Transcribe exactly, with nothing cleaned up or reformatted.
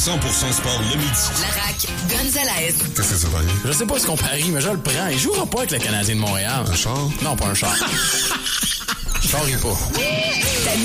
cent pour cent sport le midi. La R A C, Gonzalez. Qu'est-ce que ça va? Je sais pas ce qu'on parie, mais je le prends. Il jouera pas avec le Canadien de Montréal. Un char? Non, pas un char. Je parie pas.